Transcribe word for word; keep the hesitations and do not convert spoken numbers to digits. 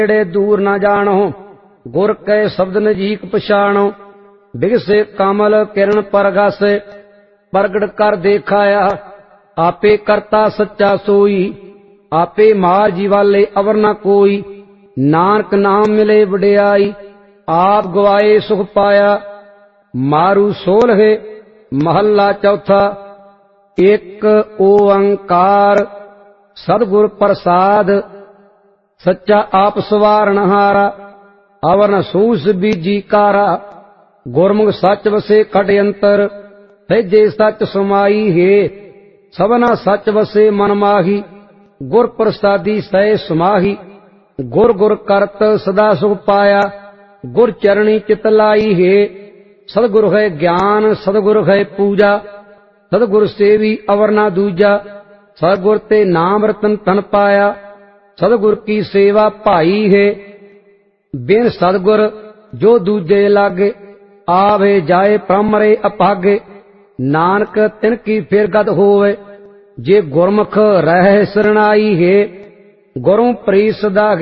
नेड़े दूर न जानो, गुर कै शब्द नजीक पछाणो। बिगसे कमल किरण परगासे, प्रगट कर देखाया। आपे करता सच्चा सोई, आपे मार जीवाले अवर न कोई। नानक नाम मिले वडियाई, आप गवाए सुख पाया। मारू सोलहे महला चौथा। एक ओंकार सदगुर प्रसाद, सच्चा आप सवारणहारा। अवर न सूस बीजी कारा, गुरमुख सच वसे खट अंतर। सैजे सच समाई है, सबना सच वसे मन माही। गुर प्रसादी सै समाही, गुर गुर करत सदा सुख पाया। गुर चरणी चित लाई है, सदगुरु है ज्ञान सदगुरु है पूजा। सदगुरु सेवी अवर ना दूजा, सदगुर ते नाम रतन तन पाया। सदगुर की सेवा भाई है, बिन सदगुर जो दूजे लागे। आवे जाए प्रमरे अपागे, नानक तिन की फिर गत होवे। जे गुरमुख रह सरनाई है, गुरु प्रीत सदा